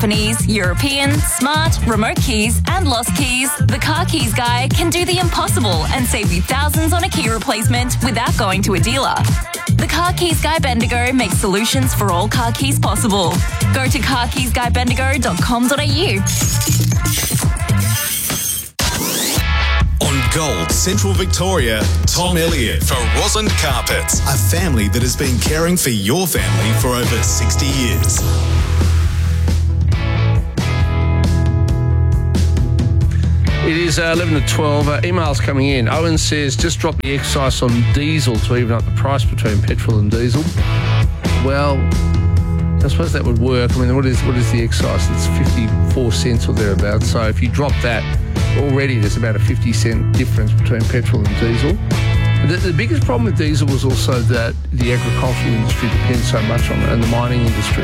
Japanese, European, smart, remote keys and lost keys, the Car Keys Guy can do the impossible and save you thousands on a key replacement without going to a dealer. The Car Keys Guy Bendigo makes solutions for all car keys possible. Go to carkeysguybendigo.com.au. On Gold Central Victoria, Tom Elliott for Roslyn Carpets, a family that has been caring for your family for over 60 years. It is 11 to 12. Emails coming in. Owen says, just drop the excise on diesel to even up the price between petrol and diesel. Well, I suppose that would work. I mean, what is the excise? It's 54 cents or thereabouts. So if you drop that, already there's about a 50 cent difference between petrol and diesel. The biggest problem with diesel was also that the agricultural industry depends so much on it, and the mining industry.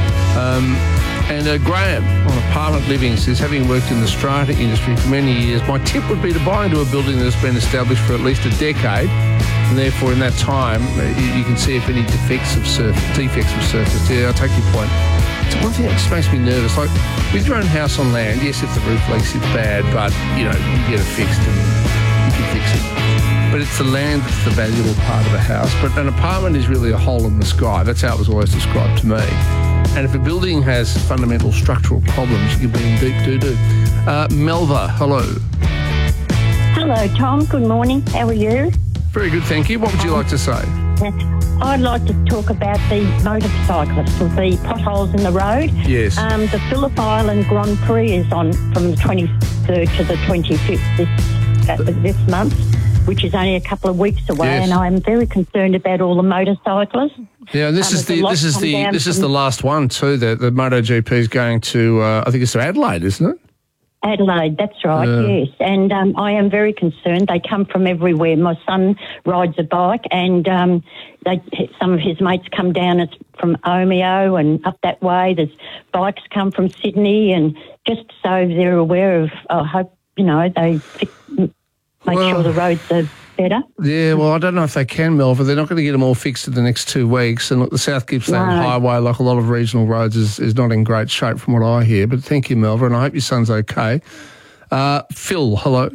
Graham on Apartment Living says, having worked in the strata industry for many years, my tip would be to buy into a building that's been established for at least a decade, and therefore in that time you can see if any defects have surfaced. Yeah, I take your point. It's one thing that just makes me nervous. Like with your own house on land, yes, if the roof leaks, it's bad, but you get it fixed and you can fix it. But it's the land that's the valuable part of the house. But an apartment is really a hole in the sky. That's how it was always described to me. And if a building has fundamental structural problems, you can be in deep doo-doo. Melva, hello. Hello, Tom. Good morning. How are you? Very good, thank you. What would you like to say? I'd like to talk about the motorcyclists with the potholes in the road. Yes. The Phillip Island Grand Prix is on from the 23rd to the 25th this month, which is only a couple of weeks away, yes. And I'm very concerned about all the motorcyclists. Yeah, this is the last one too. The MotoGP is going to I think it's to Adelaide, isn't it? Adelaide, that's right, yes. And I am very concerned. They come from everywhere. My son rides a bike and some of his mates come down from Omeo and up that way. There's bikes come from Sydney, and just so they're aware of, I hope, they make sure the roads are better. Yeah, well, I don't know if they can, Melva. They're not going to get them all fixed in the next 2 weeks. And look, the South Gippsland Highway, like a lot of regional roads, is not in great shape from what I hear. But thank you, Melva, and I hope your son's okay. Phil, hello.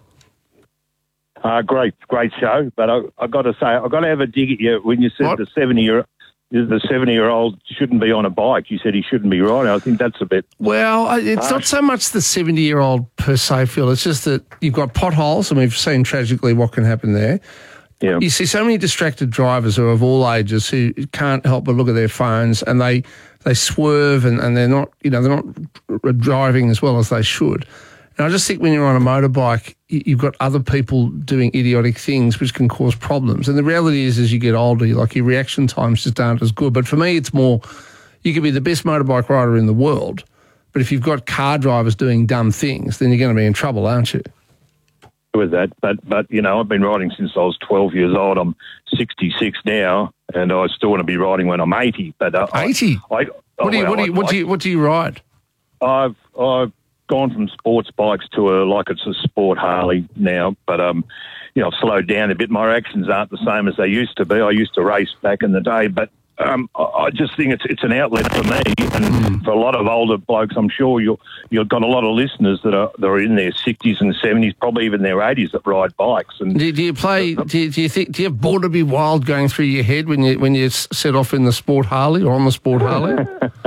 Great show. But I've got to say, I've got to have a dig at you when you said what? the 70-year-old shouldn't be on a bike. You said he shouldn't be riding. I think that's a bit... Well, it's not so much the 70-year-old per se, Phil. It's just that you've got potholes, and we've seen tragically what can happen there. Yeah. You see so many distracted drivers who are of all ages who can't help but look at their phones, and they swerve, and they're not driving as well as they should. And I just think when you're on a motorbike, you've got other people doing idiotic things which can cause problems. And the reality is, as you get older, your reaction times just aren't as good. But for me, it's more, you could be the best motorbike rider in the world, but if you've got car drivers doing dumb things, then you're going to be in trouble, aren't you? With that, but I've been riding since I was 12 years old. I'm 66 now, and I still want to be riding when I'm 80. But 80? What do you ride? I've gone from sports bikes to it's a sport Harley now, but I've slowed down a bit. My reactions aren't the same as they used to be. I used to race back in the day, but I just think it's an outlet for me and for a lot of older blokes. I'm sure you've got a lot of listeners that are in their 60s and 70s, probably even their 80s, that ride bikes. And do you have Born to Be Wild going through your head when you set off in the sport Harley or on the sport Harley?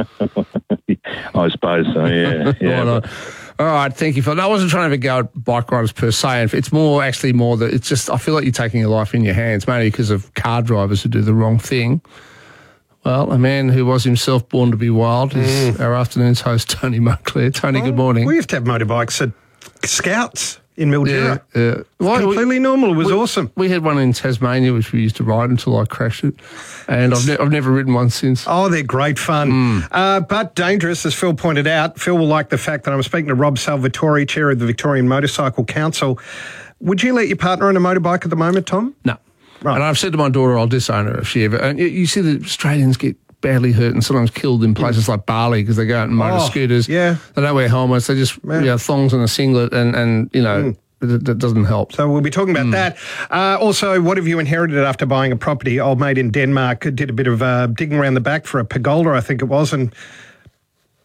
I suppose so, yeah. All right, thank you, Phil. I wasn't trying to have a go at bike riders per se. It's more that it's just, I feel like you're taking your life in your hands, mainly because of car drivers who do the wrong thing. Well, a man who was himself born to be wild is our afternoon's host, Tony Monclair. Tony, good morning. We used to have motorbikes at Scouts in Mildura. Yeah. Well, completely normal. It was awesome. We had one in Tasmania, which we used to ride until I crashed it, and I've never ridden one since. Oh, they're great fun, but dangerous, as Phil pointed out. Phil will like the fact that I'm speaking to Rob Salvatore, chair of the Victorian Motorcycle Council. Would you let your partner on a motorbike at the moment, Tom? No. Right. And I've said to my daughter, I'll disown her if she ever... And you see the Australians get badly hurt and sometimes killed in places like Bali because they go out in motor scooters. Yeah. They don't wear helmets. They just thongs and a singlet and that doesn't help. So we'll be talking about that. Also, what have you inherited after buying a property? Old mate in Denmark did a bit of digging around the back for a pergola, I think it was, and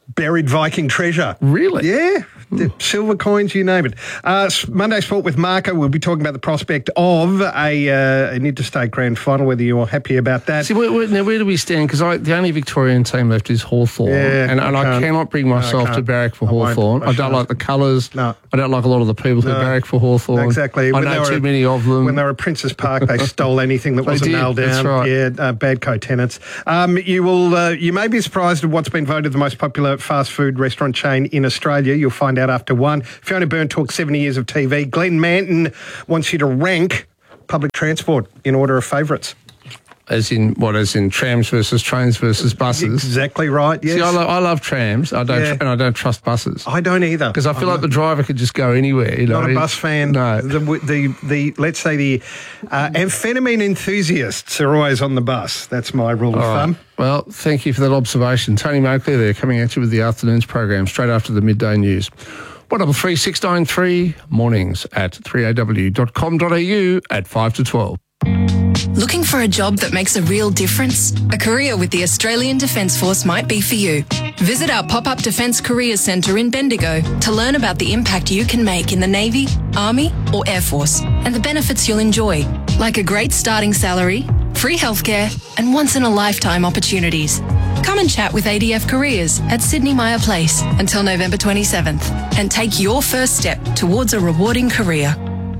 buried Viking treasure. Really? Yeah. Silver coins, you name it. Monday Sport with Marco. We'll be talking about the prospect of an interstate grand final, whether you're happy about that. See, where do we stand? Because the only Victorian team left is Hawthorn. Yeah, and I cannot bring myself to barrack for Hawthorn. I don't like the colours. No. I don't like a lot of the people who barrack for Hawthorn. Exactly. I know too many of them. When they were at Princess Park, they stole anything that wasn't nailed down. That's right. Yeah, bad co-tenants. You may be surprised at what's been voted the most popular fast food restaurant chain in Australia. You'll find out after one. Fiona Byrne talks 70 years of TV. Glenn Manton wants you to rank public transport in order of favourites. As in trams versus trains versus buses? Exactly right, yes. See, I love trams, and I don't trust buses. I don't either. Because I feel like the driver could just go anywhere. Not a bus fan. No. The let's say the amphetamine enthusiasts are always on the bus. That's my rule of thumb. Well, thank you for that observation. Tony Moakley there, coming at you with the afternoons program straight after the midday news. 133693 mornings at 3aw.com.au at 5 to 12. Looking for a job that makes a real difference? A career with the Australian Defence Force might be for you. Visit our pop-up Defence Careers Centre in Bendigo to learn about the impact you can make in the Navy, Army or Air Force and the benefits you'll enjoy, like a great starting salary, free healthcare and once-in-a-lifetime opportunities. Come and chat with ADF Careers at Sydney Meyer Place until November 27th and take your first step towards a rewarding career.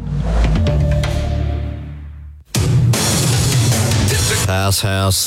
House, grouse,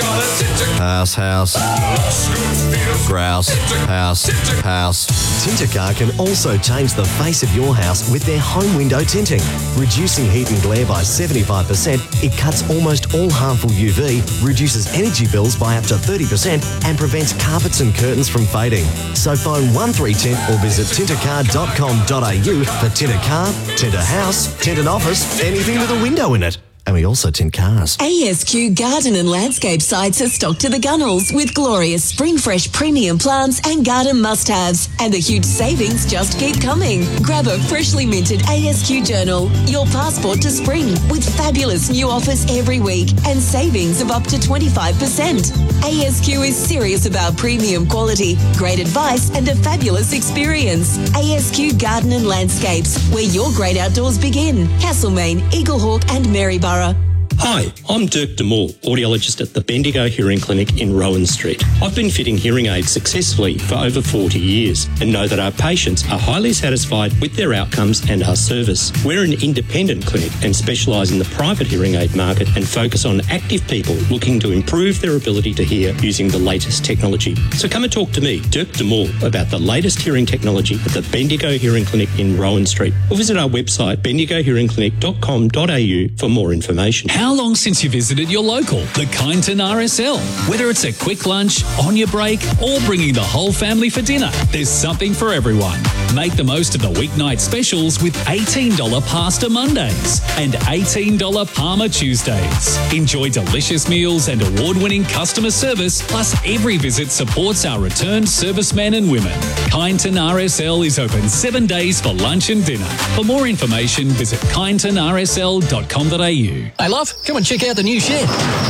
house. Tintercar can also change the face of your house with their home window tinting. Reducing heat and glare by 75%, it cuts almost all harmful UV, reduces energy bills by up to 30% and prevents carpets and curtains from fading. So phone 1310 or visit tintercar.com.au for tint a car, tint a house, tint an office, anything with a window in it. And we also tint cars. ASQ Garden and Landscape sites are stocked to the gunnels with glorious spring fresh premium plants and garden must-haves. And the huge savings just keep coming. Grab a freshly minted ASQ journal, your passport to spring, with fabulous new offers every week and savings of up to 25%. ASQ is serious about premium quality, great advice and a fabulous experience. ASQ Garden and Landscapes, where your great outdoors begin. Castlemaine, Eaglehawk and Maryborough. Hi, I'm Dirk DeMoore, audiologist at the Bendigo Hearing Clinic in Rowan Street. I've been fitting hearing aids successfully for over 40 years and know that our patients are highly satisfied with their outcomes and our service. We're an independent clinic and specialise in the private hearing aid market and focus on active people looking to improve their ability to hear using the latest technology. So come and talk to me, Dirk DeMoore, about the latest hearing technology at the Bendigo Hearing Clinic in Rowan Street. Or visit our website, bendigohearingclinic.com.au for more information. How long since you visited your local, the Kyneton RSL? Whether it's a quick lunch, on your break, or bringing the whole family for dinner, there's something for everyone. Make the most of the weeknight specials with $18 Pasta Mondays and $18 Parma Tuesdays. Enjoy delicious meals and award-winning customer service, plus every visit supports our returned servicemen and women. Kyneton RSL is open 7 days for lunch and dinner. For more information, visit kynetonrsl.com.au. Hey, love, come and check out the new shed.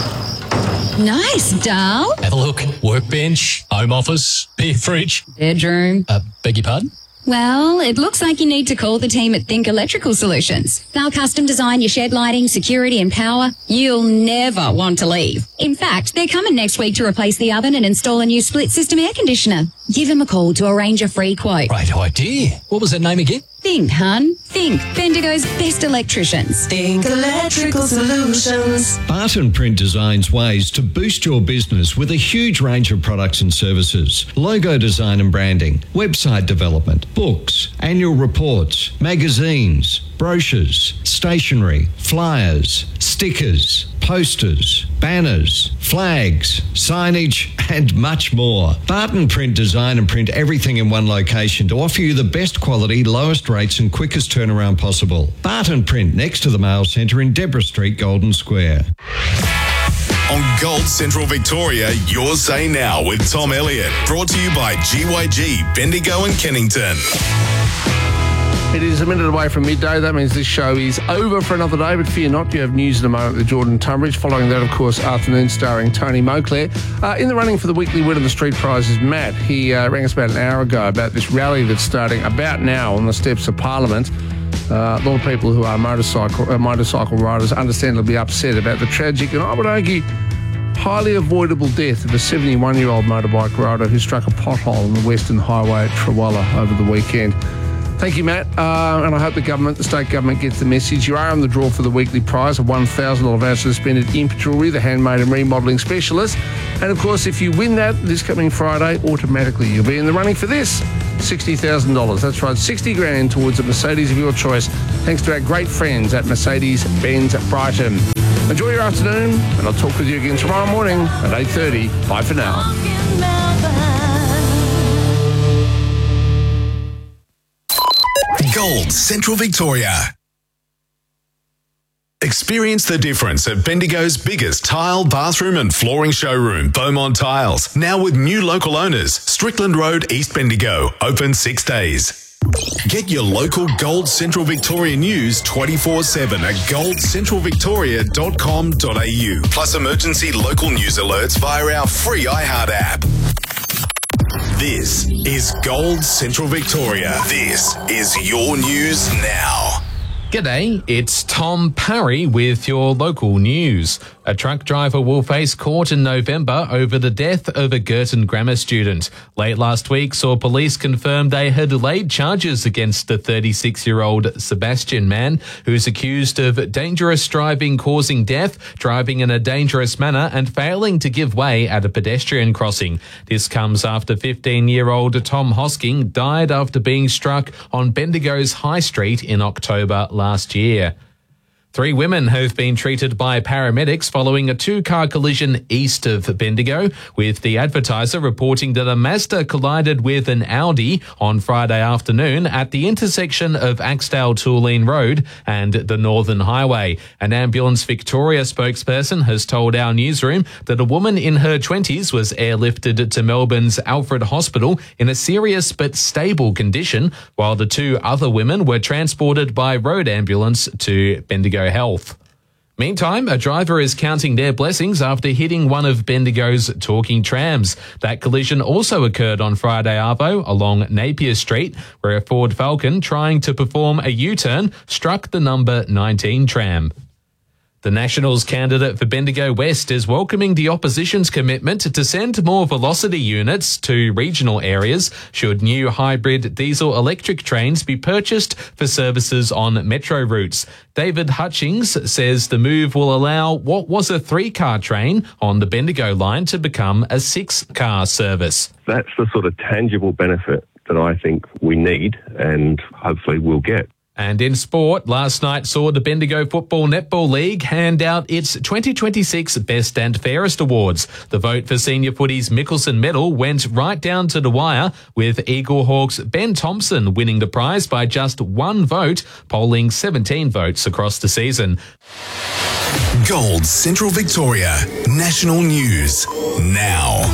Nice, doll. Have a look. Workbench, home office, beer fridge. Bedroom. Beg your pardon? Well, it looks like you need to call the team at Think Electrical Solutions. They'll custom design your shed lighting, security and power. You'll never want to leave. In fact, they're coming next week to replace the oven and install a new split system air conditioner. Give them a call to arrange a free quote. Great idea. What was that name again? Think, hun. Think. Bendigo's best electricians. Think Electrical Solutions. Barton Print designs ways to boost your business with a huge range of products and services. Logo design and branding, website development, books, annual reports, magazines, brochures, stationery, flyers, stickers, posters, banners, flags, signage, and much more. Barton Print design and print everything in one location to offer you the best quality, lowest rates and quickest turnaround possible. Barton Print, next to the Mail Centre in Deborah Street, Golden Square. On Gold Central Victoria, your say now with Tom Elliott. Brought to you by GYG, Bendigo and Kennington. It is a minute away from midday. That means this show is over for another day, but fear not, you have news in a moment with Jordan Tunbridge. Following that, of course, afternoon starring Tony Moclair. In the running for the weekly win of the street prize is Matt. He rang us about an hour ago about this rally that's starting about now on the steps of Parliament. A lot of people who are motorcycle riders understandably upset about the tragic, and I would argue, highly avoidable death of a 71-year-old motorbike rider who struck a pothole on the Western Highway at Trawalla over the weekend. Thank you, Matt, and I hope the state government gets the message. You are on the draw for the weekly prize, a $1,000 voucher to spend at Imp Jewellery, the handmade and remodelling specialist. And, of course, if you win that this coming Friday, automatically you'll be in the running for this, $60,000. That's right, $60,000 towards a Mercedes of your choice, thanks to our great friends at Mercedes-Benz Brighton. Enjoy your afternoon, and I'll talk with you again tomorrow morning at 8:30. Bye for now. Gold Central Victoria. Experience the difference at Bendigo's biggest tile, bathroom and flooring showroom, Beaumont Tiles. Now with new local owners, Strickland Road, East Bendigo, open 6 days. Get your local Gold Central Victoria news 24/7 at goldcentralvictoria.com.au. Plus emergency local news alerts via our free iHeart app. This is Gold Central Victoria. This is your news now. G'day, it's Tom Parry with your local news. A truck driver will face court in November over the death of a Girton Grammar student. Late last week saw police confirm they had laid charges against the 36-year-old Sebastian man, who's accused of dangerous driving causing death, driving in a dangerous manner and failing to give way at a pedestrian crossing. This comes after 15-year-old Tom Hosking died after being struck on Bendigo's High Street in October last year. 3 women have been treated by paramedics following a 2-car collision east of Bendigo, with the Advertiser reporting that a Mazda collided with an Audi on Friday afternoon at the intersection of Axdale-Tooleen Road and the Northern Highway. An Ambulance Victoria spokesperson has told our newsroom that a woman in her 20s was airlifted to Melbourne's Alfred Hospital in a serious but stable condition, while the 2 other women were transported by road ambulance to Bendigo Health. Meantime, a driver is counting their blessings after hitting one of Bendigo's talking trams. That collision also occurred on Friday arvo along Napier Street, where a Ford Falcon trying to perform a U-turn struck the number 19 tram. The Nationals candidate for Bendigo West is welcoming the opposition's commitment to send more velocity units to regional areas should new hybrid diesel-electric trains be purchased for services on metro routes. David Hutchings says the move will allow what was a 3-car train on the Bendigo line to become a 6-car service. That's the sort of tangible benefit that I think we need and hopefully we'll get. And in sport, last night saw the Bendigo Football Netball League hand out its 2026 Best and Fairest Awards. The vote for senior footy's Mickelson Medal went right down to the wire, with Eagle Hawks' Ben Thompson winning the prize by just 1 vote, polling 17 votes across the season. Gold Central Victoria. National news now.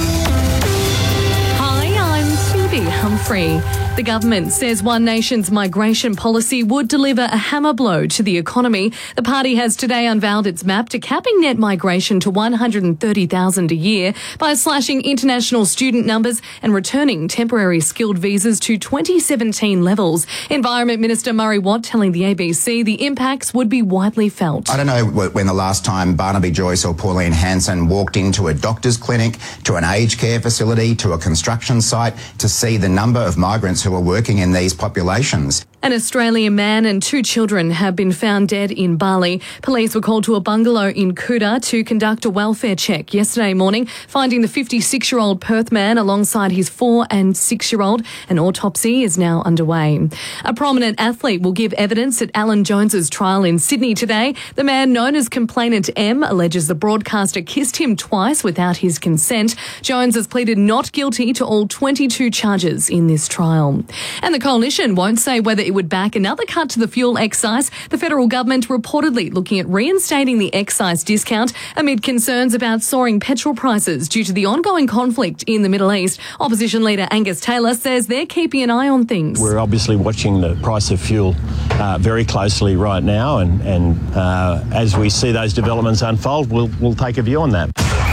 Hi, I'm Phoebe Humphrey. The government says One Nation's migration policy would deliver a hammer blow to the economy. The party has today unveiled its map to capping net migration to 130,000 a year by slashing international student numbers and returning temporary skilled visas to 2017 levels. Environment Minister Murray Watt telling the ABC the impacts would be widely felt. I don't know when the last time Barnaby Joyce or Pauline Hanson walked into a doctor's clinic, to an aged care facility, to a construction site to see the number of migrants who are working in these populations. An Australian man and 2 children have been found dead in Bali. Police were called to a bungalow in Kuta to conduct a welfare check yesterday morning, finding the 56-year-old Perth man alongside his 4- and 6-year-old. An autopsy is now underway. A prominent athlete will give evidence at Alan Jones's trial in Sydney today. The man known as Complainant M alleges the broadcaster kissed him twice without his consent. Jones has pleaded not guilty to all 22 charges charges in this trial. And the coalition won't say whether it would back another cut to the fuel excise. The federal government reportedly looking at reinstating the excise discount amid concerns about soaring petrol prices due to the ongoing conflict in the Middle East. Opposition leader Angus Taylor says they're keeping an eye on things. We're obviously watching the price of fuel very closely right now, and as we see those developments unfold, we'll take a view on that.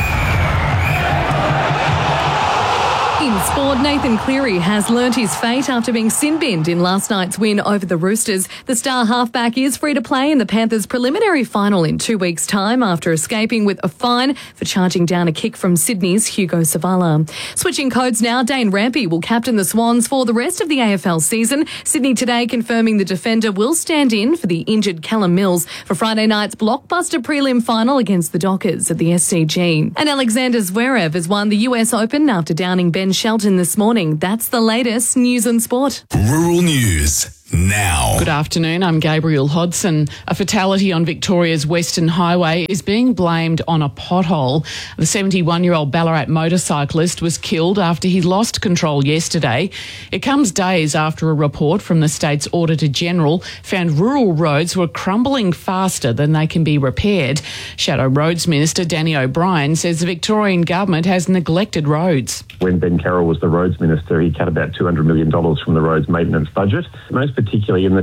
In sport, Nathan Cleary has learnt his fate after being sin-binned in last night's win over the Roosters. The star halfback is free to play in the Panthers' preliminary final in 2 weeks' time after escaping with a fine for charging down a kick from Sydney's Hugo Savala. Switching codes now, Dane Rampy will captain the Swans for the rest of the AFL season. Sydney today confirming the defender will stand in for the injured Callum Mills for Friday night's blockbuster prelim final against the Dockers at the SCG. And Alexander Zverev has won the US Open after downing Ben Shelton this morning. That's the latest news and sport. Rural News now. Good afternoon, I'm Gabriel Hodson. A fatality on Victoria's Western Highway is being blamed on a pothole. The 71-year-old Ballarat motorcyclist was killed after he lost control yesterday. It comes days after a report from the state's Auditor-General found rural roads were crumbling faster than they can be repaired. Shadow Roads Minister Danny O'Brien says the Victorian government has neglected roads. When Ben Carroll was the Roads Minister, he cut about $200 million from the roads maintenance budget. Most particularly in the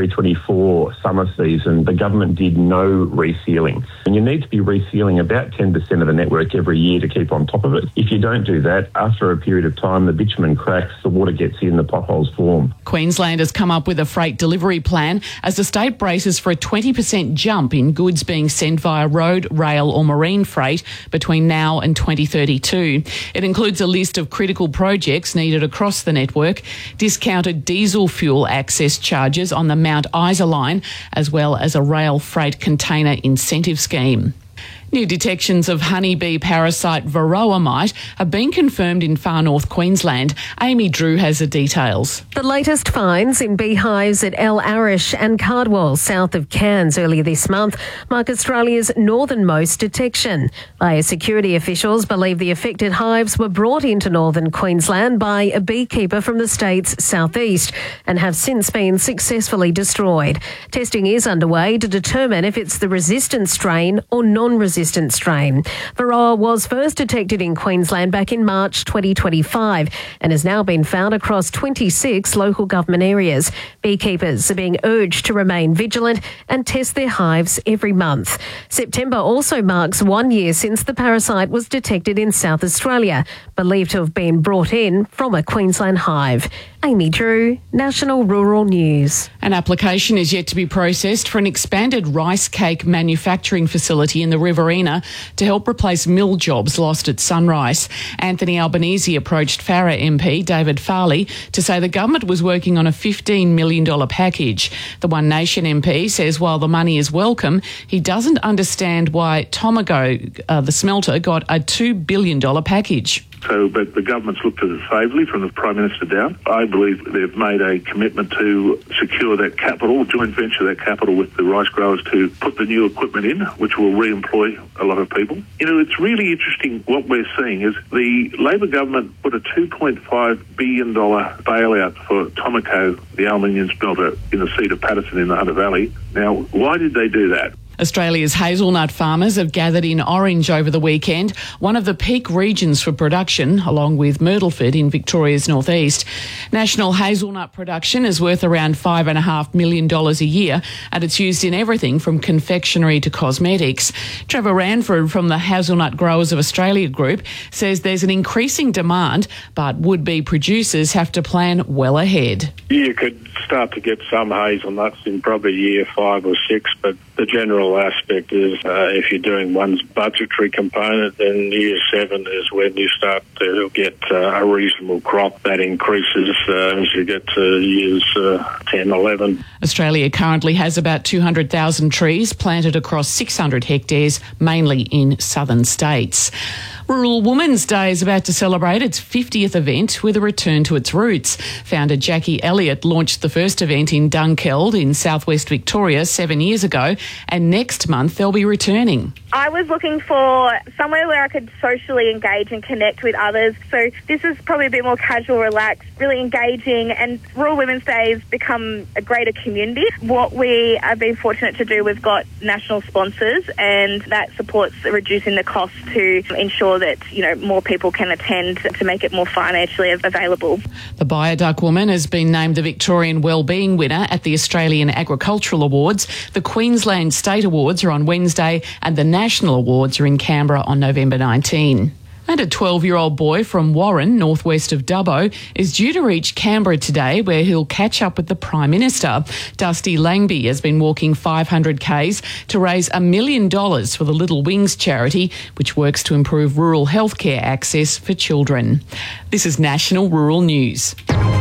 23-24 summer season, the government did no resealing. And you need to be resealing about 10% of the network every year to keep on top of it. If you don't do that, after a period of time, the bitumen cracks, the water gets in, the potholes form. Queensland has come up with a freight delivery plan as the state braces for a 20% jump in goods being sent via road, rail or marine freight between now and 2032. It includes a list of critical projects needed across the network, discounted diesel fuel access charges on the Mount Isa line, as well as a rail freight container incentive scheme. New detections of honeybee parasite varroa mite have been confirmed in far north Queensland. Amy Drew has the details. The latest finds in beehives at El Arish and Cardwell, south of Cairns, earlier this month, mark Australia's northernmost detection. Biosecurity officials believe the affected hives were brought into northern Queensland by a beekeeper from the state's southeast and have since been successfully destroyed. Testing is underway to determine if it's the resistant strain or non-resistant strain. Varroa was first detected in Queensland back in March 2025 and has now been found across 26 local government areas. Beekeepers are being urged to remain vigilant and test their hives every month. September also marks 1 year since the parasite was detected in South Australia, believed to have been brought in from a Queensland hive. Amy Drew, National Rural News. An application is yet to be processed for an expanded rice cake manufacturing facility in the Riverina to help replace mill jobs lost at Sunrise. Anthony Albanese approached Farrer MP David Farley to say the government was working on a $15 million package. The One Nation MP says while the money is welcome, he doesn't understand why Tomago, the smelter, got a $2 billion package. So, but the government's looked at it favourably from the Prime Minister down. I believe they've made a commitment to secure that capital, joint venture that capital with the rice growers to put the new equipment in, which will re-employ a lot of people. You know, it's really interesting what we're seeing is the Labor government put a $2.5 billion bailout for Tomaco, the aluminium smelter in the seat of Patterson in the Hunter Valley. Now, why did they do that? Australia's hazelnut farmers have gathered in Orange over the weekend, one of the peak regions for production, along with Myrtleford in Victoria's northeast. National hazelnut production is worth around $5.5 million a year, and it's used in everything from confectionery to cosmetics. Trevor Ranford from the Hazelnut Growers of Australia group says there's an increasing demand, but would-be producers have to plan well ahead. You could start to get some hazelnuts in probably year 5 or 6, but the general aspect is if you're doing one's budgetary component, then year 7 is when you start to get a reasonable crop that increases as you get to years 10, 11. Australia currently has about 200,000 trees planted across 600 hectares, mainly in southern states. Rural Women's Day is about to celebrate its 50th event with a return to its roots. Founder Jackie Elliott launched the first event in Dunkeld in southwest Victoria 7 years ago, and next month they'll be returning. I was looking for somewhere where I could socially engage and connect with others. So this is probably a bit more casual, relaxed, really engaging, and Rural Women's Day has become a greater community. What we have been fortunate to do, we've got national sponsors, and that supports reducing the cost to ensure that, more people can attend to make it more financially available. The Bioduck woman has been named the Victorian Wellbeing winner at the Australian Agricultural Awards. The Queensland State Awards are on Wednesday, and the National Awards are in Canberra on November 19. And a 12-year-old boy from Warren, northwest of Dubbo, is due to reach Canberra today, where he'll catch up with the Prime Minister. Dusty Langby has been walking 500 k's to raise $1 million for the Little Wings charity, which works to improve rural healthcare access for children. This is National Rural News.